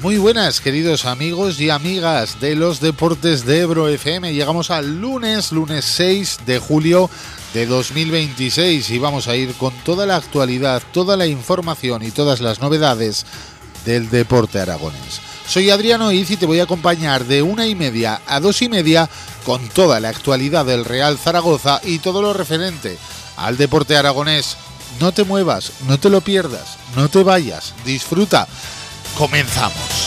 Muy buenas, queridos amigos y amigas de los deportes de Ebro FM. Llegamos al lunes 6 de julio de 2026 y vamos a ir con toda la actualidad, toda la información y todas las novedades del deporte aragonés. Soy Adriano Iz y te voy a acompañar de 1:30 a 2:30 con toda la actualidad del Real Zaragoza y todo lo referente al deporte aragonés. No te muevas, no te lo pierdas, no te vayas, disfruta. Comenzamos.